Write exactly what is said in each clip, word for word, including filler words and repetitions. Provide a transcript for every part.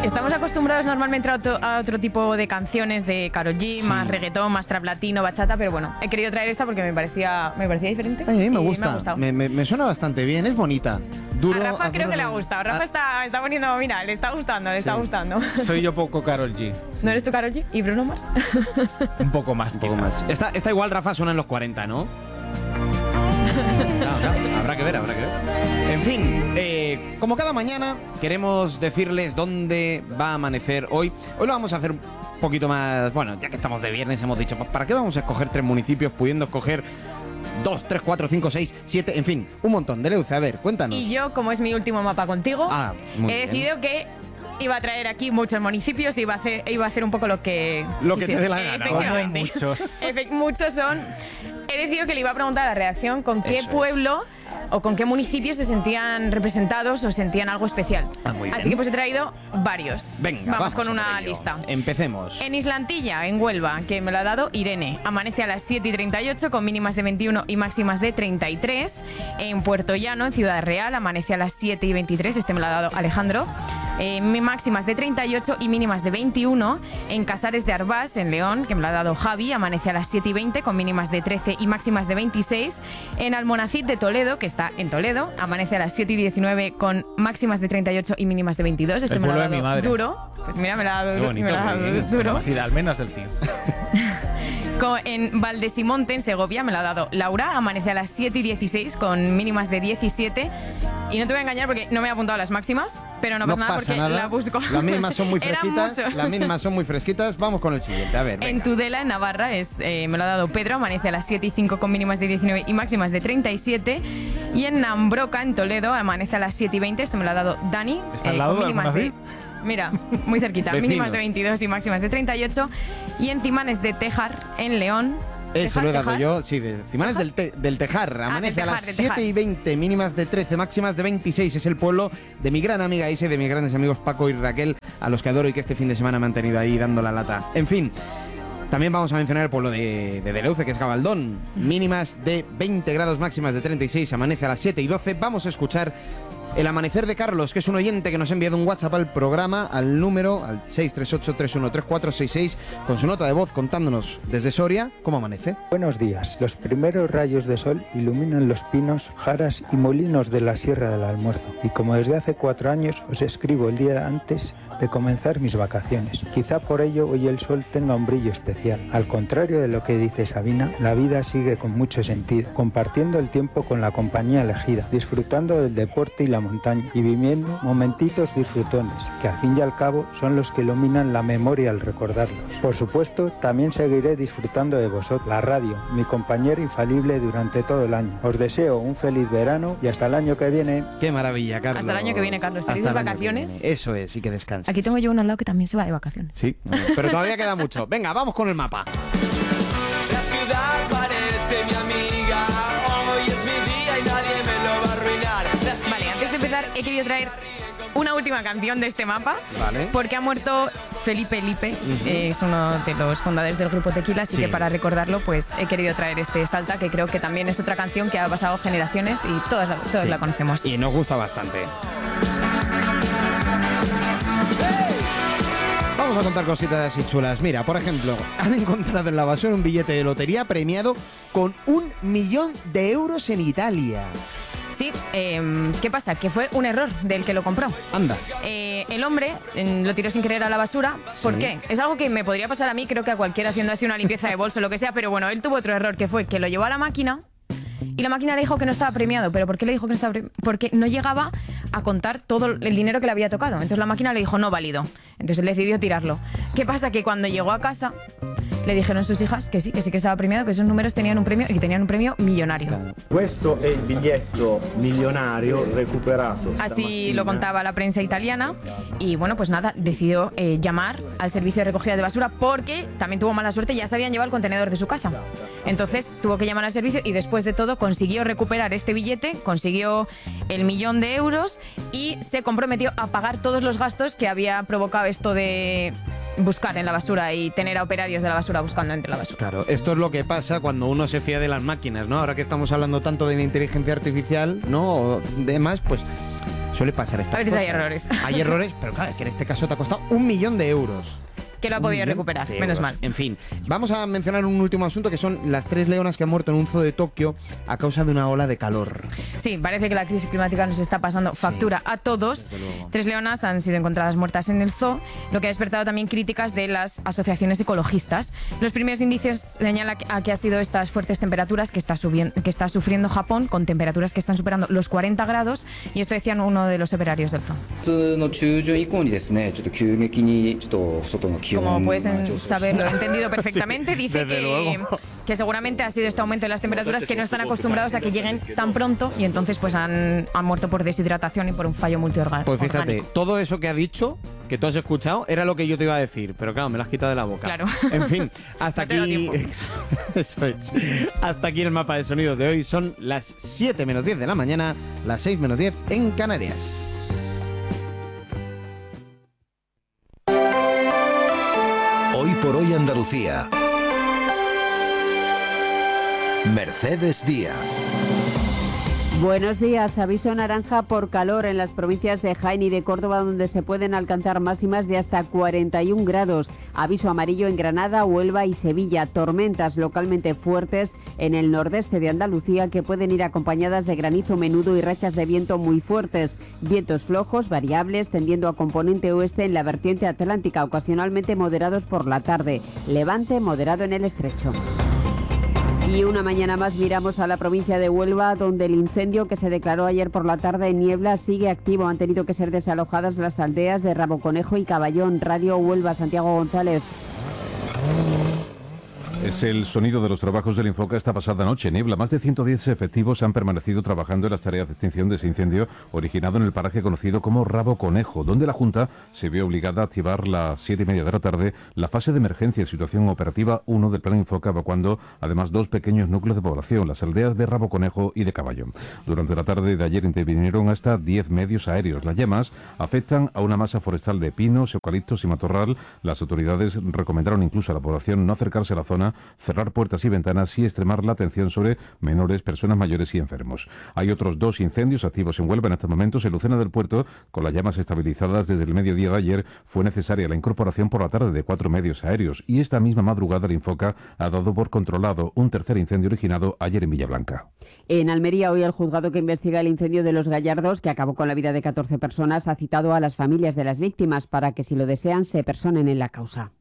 Estamos acostumbrados normalmente a otro, a otro tipo de canciones de Karol G, Sí. más reggaetón, más trap latino, bachata, pero bueno, he querido traer esta porque me parecía, me parecía diferente. Ay, a mí me y gusta, Me ha gustado. me, me- me suena bastante bien, es bonita. Duro, a Rafa a creo duro que le ha no. gustado. Rafa Ah, está, está poniendo, mira, le está gustando, le está Sí. gustando. Soy yo poco Karol G. ¿No eres tú Karol G? ¿Y Bruno Mars? Un poco más. Un poco quizá. más. Esta, esta igual, Rafa, suena en los cuarenta, ¿no? Claro, claro, habrá que ver, habrá que ver. En fin, eh, como cada mañana, queremos decirles dónde va a amanecer hoy. Hoy lo vamos a hacer un poquito más... Bueno, ya que estamos de viernes, hemos dicho, ¿para qué vamos a escoger tres municipios pudiendo escoger dos, tres, cuatro, cinco, seis, siete, en fin, un montón? De Leuce, a ver, cuéntanos. Y yo, como es mi último mapa contigo, Ah, muy he bien. decidido que iba a traer aquí muchos municipios y iba a hacer, iba a hacer un poco lo que... Lo que te quisiese. dé la gana, Como Efectivamente. muchos. Efe- muchos son... He decidido que le iba a preguntar a la redacción con qué Eso es. pueblo o con qué municipio se sentían representados o sentían algo especial. Ah, muy Así bien. que pues he traído varios. Venga, vamos, con a una por ello. lista. Empecemos. En Islantilla, en Huelva, que me lo ha dado Irene, amanece a las siete y treinta y ocho con mínimas de veintiuno y máximas de treinta y tres. En Puerto Llano, en Ciudad Real, amanece a las siete y veintitrés, este me lo ha dado Alejandro. Eh, máximas de treinta y ocho y mínimas de veintiuno. En Casares de Arbás, en León, que me lo ha dado Javi, amanece a las siete y veinte con mínimas de trece y máximas de veintiséis. En Almonacid de Toledo, que está en Toledo, amanece a las siete y diecinueve con máximas de treinta y ocho y mínimas de veintidós. Este El me lo ha pueblo de dado mi madre. duro. Pues mira, me lo ha dado, Qué duro, bonito, me lo ha dado muy bien. duro. Conocida, al menos el C I S. Co- En Valdesimonte, en Segovia, me lo ha dado Laura, amanece a las siete y dieciséis con mínimas de diecisiete. Y no te voy a engañar porque no me he apuntado a las máximas, pero no pasa nada porque la busco. Las mínimas son muy Eran fresquitas. muchos. Las mínimas son muy fresquitas. Vamos con el siguiente. A ver, En venga. Tudela, en Navarra, es, eh, me lo ha dado Pedro, amanece a las siete y cinco con mínimas de diecinueve y máximas de treinta y siete. Y en Nambroca, en Toledo, amanece a las siete y veinte, este me lo ha dado Dani. ¿Está al eh, lado con de mínimas de... Almonacid? Mira, muy cerquita, Vecinos. mínimas de veintidós y máximas de treinta y ocho. Y en Timanes de Tejar, en León. Eso Tejar, lo he dado Tejar. yo, sí, de Cimanes del, Te- del Tejar. Amanece del a Tejar, las del Tejar. siete y veinte, mínimas de trece, máximas de veintiséis. Es el pueblo de mi gran amiga Ise, de mis grandes amigos Paco y Raquel, a los que adoro y que este fin de semana me han tenido ahí dando la lata. En fin, también vamos a mencionar el pueblo de, de Deleuze, que es Gabaldón. Mínimas de veinte grados, máximas de treinta y seis. Amanece a las siete y doce. Vamos a escuchar el amanecer de Carlos, que es un oyente que nos ha enviado un WhatsApp al programa, al número, al seis tres ocho, tres uno tres cuatro seis seis, con su nota de voz contándonos desde Soria cómo amanece. Buenos días. Los primeros rayos de sol iluminan los pinos, jaras y molinos de la Sierra del Almuerzo. Y como desde hace cuatro años os escribo el día antes de comenzar mis vacaciones. Quizá por ello hoy el sol tenga un brillo especial. Al contrario de lo que dice Sabina, la vida sigue con mucho sentido, compartiendo el tiempo con la compañía elegida, disfrutando del deporte y la montaña y viviendo momentitos disfrutones, que al fin y al cabo son los que iluminan la memoria al recordarlos. Por supuesto, también seguiré disfrutando de vosotros, la radio, mi compañera infalible durante todo el año. Os deseo un feliz verano y hasta el año que viene. Qué maravilla, Carlos. Hasta el año que viene, Carlos. Hasta Felices el año que vacaciones. viene. Eso es, y que descanse. Aquí tengo yo uno al lado que también se va de vacaciones. Sí, pero todavía queda mucho. Venga, vamos con el mapa. La ciudad parece mi amiga, hoy es mi día y nadie me lo va a arruinar. La Vale, antes de empezar he querido traer una última canción de este mapa. Vale. Porque ha muerto Felipe Lipe, eh, es uno de los fundadores del grupo Tequila, así Sí. que para recordarlo pues he querido traer este Salta, que creo que también es otra canción que ha pasado generaciones y todas, la- todos Sí. la conocemos. Y nos gusta bastante. Vamos a contar cositas así chulas. Mira, por ejemplo, han encontrado en la basura un billete de lotería premiado con un millón de euros en Italia. Sí, eh, ¿qué pasa? Que fue un error del que lo compró. Anda. Eh, el hombre eh, lo tiró sin querer a la basura. ¿Por Sí. qué? Es algo que me podría pasar a mí, creo que a cualquiera haciendo así una limpieza de bolso o lo que sea, pero bueno, él tuvo otro error, que fue que lo llevó a la máquina y la máquina le dijo que no estaba premiado. ¿Pero por qué le dijo que no estaba premiado? Porque no llegaba a contar todo el dinero que le había tocado. Entonces la máquina le dijo no válido. Entonces él decidió tirarlo. ¿Qué pasa? Que cuando llegó a casa le dijeron sus hijas que sí, que sí que estaba premiado, que esos números tenían un premio y que tenían un premio millonario. Questo è il biglietto milionario recuperato. Así lo contaba la prensa italiana y bueno, pues nada, decidió eh, llamar al servicio de recogida de basura porque también tuvo mala suerte, ya se habían llevado el contenedor de su casa. Entonces tuvo que llamar al servicio y después de todo consiguió recuperar este billete, consiguió el millón de euros y se comprometió a pagar todos los gastos que había provocado esto de buscar en la basura y tener a operarios de la basura buscando entre la basura. Claro, esto es lo que pasa cuando uno se fía de las máquinas, ¿no? Ahora que estamos hablando tanto de la inteligencia artificial, ¿no? O demás, pues Suele pasar estas A veces cosas. hay errores. Hay errores, pero claro, es que en este caso te ha costado un millón de euros. Que lo ha Un podido millón recuperar, de menos euros. mal. En fin, vamos a mencionar un último asunto que son las tres leonas que han muerto en un zoo de Tokio a causa de una ola de calor. Sí, parece que la crisis climática nos está pasando factura a todos. desde luego. Tres leonas han sido encontradas muertas en el zoo, lo que ha despertado también críticas de las asociaciones ecologistas. Los primeros indicios señalan a que ha sido estas fuertes temperaturas que está, subiendo, que está sufriendo Japón, con temperaturas que están superando los cuarenta grados, y esto decían uno de los operarios del zoo. Como puedes saber, lo he entendido perfectamente. Dice desde que, luego. que seguramente ha sido este aumento de las temperaturas que no están acostumbrados a que lleguen tan pronto, y entonces pues han, han muerto por deshidratación y por un fallo multiorgánico. Pues fíjate, todo eso que ha dicho, que tú has escuchado, era lo que yo te iba a decir, pero claro, me lo has quitado de la boca. Claro. En fin, hasta No te da aquí. tiempo. Eso es. Hasta aquí el mapa de sonidos de hoy. Son las siete menos diez de la mañana, las seis menos diez en Canarias. Hoy por hoy Andalucía. Mercedes Díaz. Buenos días. Aviso naranja por calor en las provincias de Jaén y de Córdoba, donde se pueden alcanzar máximas de hasta cuarenta y un grados. Aviso amarillo en Granada, Huelva y Sevilla. Tormentas localmente fuertes en el nordeste de Andalucía, que pueden ir acompañadas de granizo menudo y rachas de viento muy fuertes. Vientos flojos, variables, tendiendo a componente oeste en la vertiente atlántica, ocasionalmente moderados por la tarde. Levante moderado en el estrecho. Y una mañana más miramos a la provincia de Huelva, donde el incendio que se declaró ayer por la tarde en Niebla sigue activo. Han tenido que ser desalojadas las aldeas de Raboconejo y Caballón. Radio Huelva, Santiago González. Es el sonido de los trabajos del Infoca esta pasada noche. Niebla, más de ciento diez efectivos han permanecido trabajando en las tareas de extinción de ese incendio originado en el paraje conocido como Rabo Conejo, donde la Junta se vio obligada a activar a las siete y media de la tarde la fase de emergencia y situación operativa uno del plan Infoca, evacuando además dos pequeños núcleos de población, las aldeas de Rabo Conejo y de Caballón. Durante la tarde de ayer intervinieron hasta diez medios aéreos. Las llamas afectan a una masa forestal de pinos, eucaliptos y matorral. Las autoridades recomendaron incluso a la población no acercarse a la zona, cerrar puertas y ventanas y extremar la atención sobre menores, personas mayores y enfermos. Hay otros dos incendios activos en Huelva en estos momentos. En Lucena del Puerto, con las llamas estabilizadas desde el mediodía de ayer, fue necesaria la incorporación por la tarde de cuatro medios aéreos, y esta misma madrugada el Infoca ha dado por controlado un tercer incendio originado ayer en Villablanca. En Almería, hoy el juzgado que investiga el incendio de Los Gallardos, que acabó con la vida de catorce personas, ha citado a las familias de las víctimas para que, si lo desean, se personen en la causa.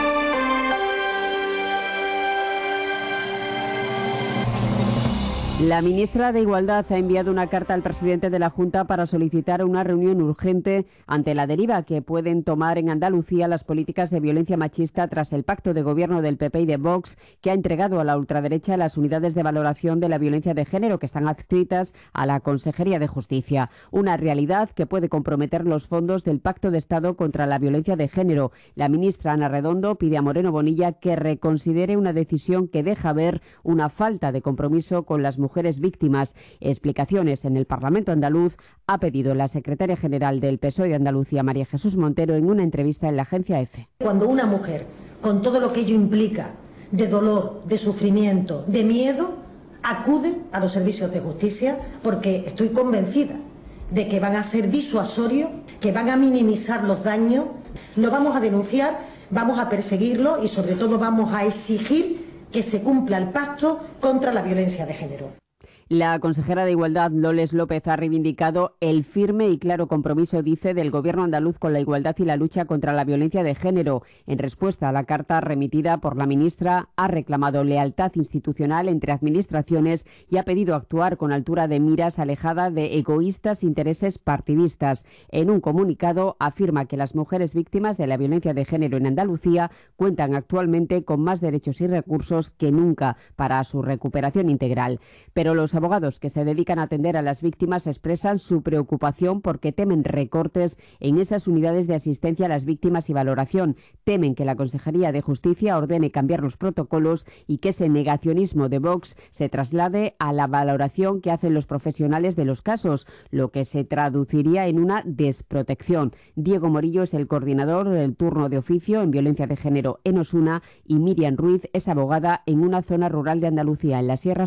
La ministra de Igualdad ha enviado una carta al presidente de la Junta para solicitar una reunión urgente ante la deriva que pueden tomar en Andalucía las políticas de violencia machista tras el pacto de gobierno del P P y de Vox, que ha entregado a la ultraderecha las unidades de valoración de la violencia de género que están adscritas a la Consejería de Justicia. Una realidad que puede comprometer los fondos del Pacto de Estado contra la violencia de género. La ministra Ana Redondo pide a Moreno Bonilla que reconsidere una decisión que deja ver una falta de compromiso con las mujeres mujeres víctimas. Explicaciones en el Parlamento andaluz ha pedido la secretaria general del P S O E de Andalucía, María Jesús Montero, en una entrevista en la agencia EFE. Cuando una mujer, con todo lo que ello implica, de dolor, de sufrimiento, de miedo, acude a los servicios de justicia, porque estoy convencida de que van a ser disuasorios, que van a minimizar los daños, lo vamos a denunciar, vamos a perseguirlo y sobre todo vamos a exigir que se cumpla el pacto contra la violencia de género. La consejera de Igualdad, Loles López, ha reivindicado el firme y claro compromiso, dice, del Gobierno andaluz con la igualdad y la lucha contra la violencia de género. En respuesta a la carta remitida por la ministra, ha reclamado lealtad institucional entre administraciones y ha pedido actuar con altura de miras, alejada de egoístas intereses partidistas. En un comunicado afirma que las mujeres víctimas de la violencia de género en Andalucía cuentan actualmente con más derechos y recursos que nunca para su recuperación integral. Pero los abogados que se dedican a atender a las víctimas expresan su preocupación porque temen recortes en esas unidades de asistencia a las víctimas y valoración. Temen que la Consejería de Justicia ordene cambiar los protocolos y que ese negacionismo de Vox se traslade a la valoración que hacen los profesionales de los casos, lo que se traduciría en una desprotección. Diego Morillo es el coordinador del turno de oficio en violencia de género en Osuna y Miriam Ruiz es abogada en una zona rural de Andalucía, en la Sierra Sur.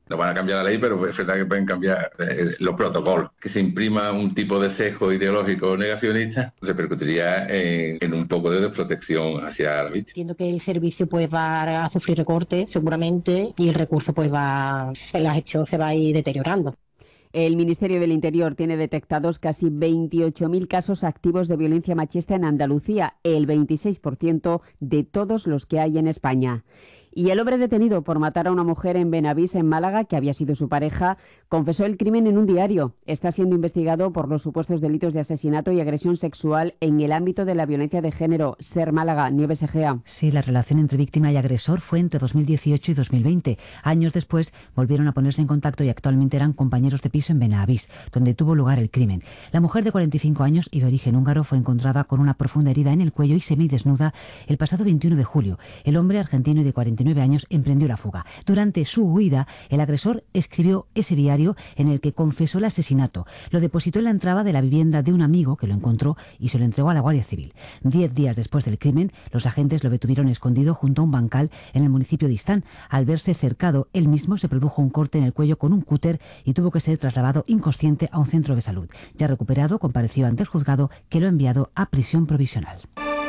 No van a cambiar la ley, pero es verdad que pueden cambiar eh, los protocolos. Que se imprima un tipo de sesgo ideológico negacionista repercutiría en, en un poco de desprotección hacia la víctima. Entiendo que el servicio pues va a sufrir recortes seguramente y el recurso pues va, la gestión se va a ir deteriorando. El Ministerio del Interior tiene detectados casi veintiocho mil casos activos de violencia machista en Andalucía, el veintiséis por ciento de todos los que hay en España. Y el hombre detenido por matar a una mujer en Benavís, en Málaga, que había sido su pareja, confesó el crimen en un diario. Está siendo investigado por los supuestos delitos de asesinato y agresión sexual en el ámbito de la violencia de género. Ser Málaga, Nieves Egea. Sí, la relación entre víctima y agresor fue entre dos mil dieciocho y dos mil veinte. Años después volvieron a ponerse en contacto y actualmente eran compañeros de piso en Benavís, donde tuvo lugar el crimen. La mujer de cuarenta y cinco años y de origen húngaro fue encontrada con una profunda herida en el cuello y semidesnuda el pasado veintiuno de julio. El hombre argentino y de cuarenta y nueve años emprendió la fuga. Durante su huida, el agresor escribió ese diario en el que confesó el asesinato. Lo depositó en la entrada de la vivienda de un amigo que lo encontró y se lo entregó a la Guardia Civil. Diez días después del crimen, los agentes lo detuvieron escondido junto a un bancal en el municipio de Istán. Al verse cercado, él mismo se produjo un corte en el cuello con un cúter y tuvo que ser trasladado inconsciente a un centro de salud. Ya recuperado, compareció ante el juzgado que lo ha enviado a prisión provisional.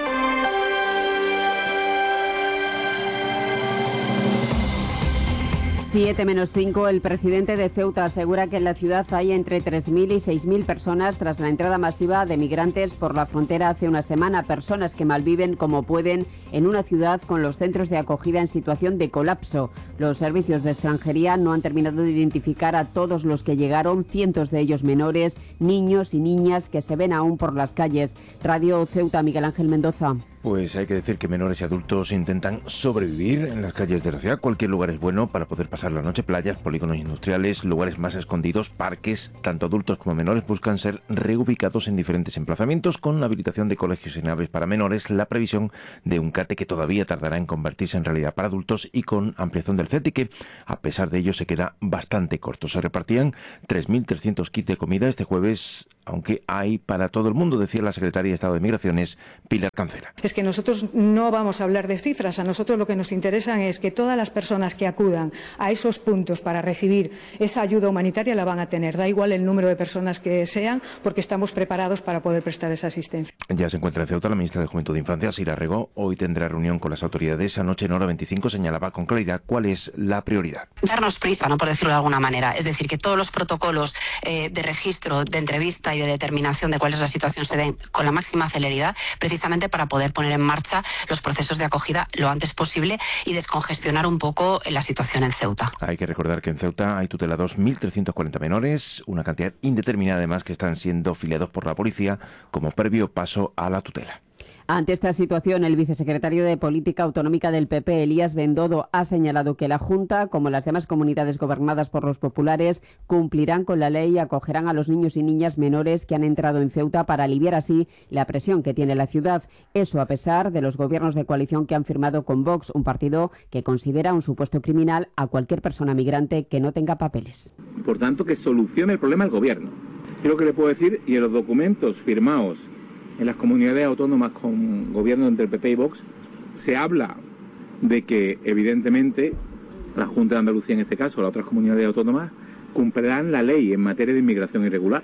siete menos cinco, el presidente de Ceuta asegura que en la ciudad hay entre tres mil y seis mil personas tras la entrada masiva de migrantes por la frontera hace una semana. Personas que malviven como pueden en una ciudad con los centros de acogida en situación de colapso. Los servicios de extranjería no han terminado de identificar a todos los que llegaron, cientos de ellos menores, niños y niñas que se ven aún por las calles. Radio Ceuta, Miguel Ángel Mendoza. Pues hay que decir que menores y adultos intentan sobrevivir en las calles de la ciudad. Cualquier lugar es bueno para poder pasar la noche. Playas, polígonos industriales, lugares más escondidos, parques. Tanto adultos como menores buscan ser reubicados en diferentes emplazamientos con habilitación de colegios y naves para menores, la previsión de un CATE que todavía tardará en convertirse en realidad para adultos y con ampliación del CETI que, a pesar de ello, se queda bastante corto. Se repartían tres mil trescientos kits de comida este jueves, aunque hay para todo el mundo, decía la secretaria de Estado de Migraciones, Pilar Cancela. Es que nosotros no vamos a hablar de cifras, a nosotros lo que nos interesa es que todas las personas que acudan a esos puntos para recibir esa ayuda humanitaria la van a tener, da igual el número de personas que sean, porque estamos preparados para poder prestar esa asistencia. Ya se encuentra en Ceuta la ministra de Juventud e Infancia, Sira Rego. Hoy tendrá reunión con las autoridades. Anoche en hora veinticinco señalaba con claridad cuál es la prioridad. Darnos prisa, ¿no?, por decirlo de alguna manera, es decir, que todos los protocolos eh, de registro, de entrevista y de determinación de cuál es la situación se den con la máxima celeridad, precisamente para poder poner en marcha los procesos de acogida lo antes posible y descongestionar un poco la situación en Ceuta. Hay que recordar que en Ceuta hay tutelados mil trescientos cuarenta menores, una cantidad indeterminada además que están siendo filiados por la policía como previo paso a la tutela. Ante esta situación, el vicesecretario de Política Autonómica del P P, Elías Bendodo, ha señalado que la Junta, como las demás comunidades gobernadas por los populares, cumplirán con la ley y acogerán a los niños y niñas menores que han entrado en Ceuta para aliviar así la presión que tiene la ciudad. Eso a pesar de los gobiernos de coalición que han firmado con Vox, un partido que considera un supuesto criminal a cualquier persona migrante que no tenga papeles. Por tanto, que solucione el problema el gobierno. Yo lo que le puedo decir, y en los documentos firmados en las comunidades autónomas con gobierno entre el P P y Vox, se habla de que, evidentemente, la Junta de Andalucía, en este caso, las otras comunidades autónomas, cumplirán la ley en materia de inmigración irregular.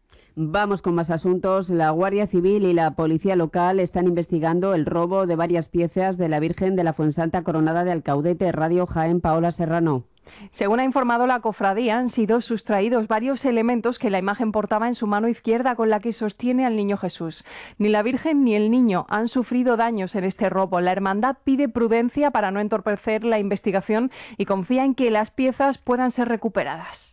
Vamos con más asuntos. La Guardia Civil y la Policía Local están investigando el robo de varias piezas de la Virgen de la Fuensanta Coronada de Alcaudete. Radio Jaén, Paola Serrano. Según ha informado la cofradía, han sido sustraídos varios elementos que la imagen portaba en su mano izquierda con la que sostiene al Niño Jesús. Ni la Virgen ni el Niño han sufrido daños en este robo. La hermandad pide prudencia para no entorpecer la investigación y confía en que las piezas puedan ser recuperadas.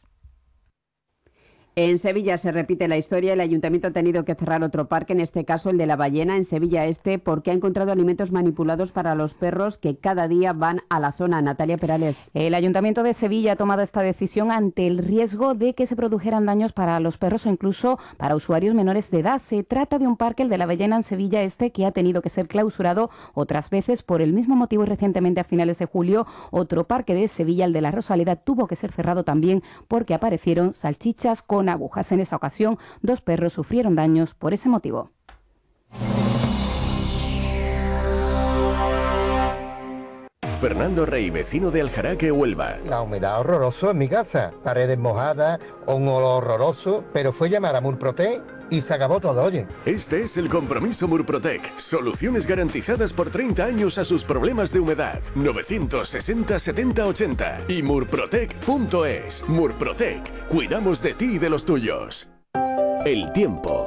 En Sevilla se repite la historia. El ayuntamiento ha tenido que cerrar otro parque, en este caso el de La Ballena, en Sevilla Este, porque ha encontrado alimentos manipulados para los perros que cada día van a la zona. Natalia Perales. El ayuntamiento de Sevilla ha tomado esta decisión ante el riesgo de que se produjeran daños para los perros o incluso para usuarios menores de edad. Se trata de un parque, el de La Ballena, en Sevilla Este, que ha tenido que ser clausurado otras veces por el mismo motivo y recientemente a finales de julio otro parque de Sevilla, el de La Rosaleda, tuvo que ser cerrado también porque aparecieron salchichas con agujas. En esa ocasión, dos perros sufrieron daños por ese motivo. Fernando Rey, vecino de Aljaraque, Huelva. La humedad horroroso en mi casa, paredes mojadas, un olor horroroso, pero fue llamar a Murprotec y se acabó todo, oye. Este es el compromiso Murprotec. Soluciones garantizadas por treinta años a sus problemas de humedad. novecientos sesenta setenta ochenta y murprotec punto es. Murprotec. Cuidamos de ti y de los tuyos. El tiempo.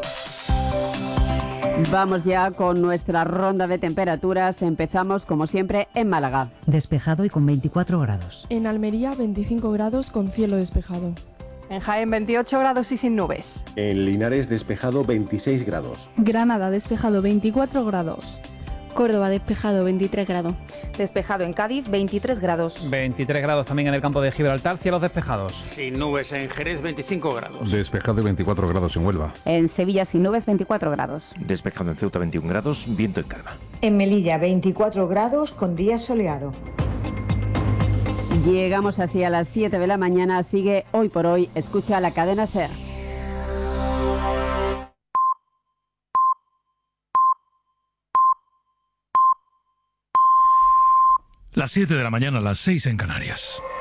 Vamos ya con nuestra ronda de temperaturas. Empezamos, como siempre, en Málaga. Despejado y con veinticuatro grados. En Almería, veinticinco grados con cielo despejado. En Jaén, veintiocho grados y sin nubes. En Linares, despejado, veintiséis grados. Granada, despejado, veinticuatro grados. Córdoba, despejado, veintitrés grados. Despejado en Cádiz, veintitrés grados. veintitrés grados también en el campo de Gibraltar, cielos despejados. Sin nubes en Jerez, veinticinco grados. Despejado y veinticuatro grados en Huelva. En Sevilla, sin nubes, veinticuatro grados. Despejado en Ceuta, veintiún grados, viento en calma. En Melilla, veinticuatro grados con día soleado. Llegamos así a las siete de la mañana. Sigue Hoy por Hoy. Escucha la cadena SER. Las siete de la mañana, las seis en Canarias.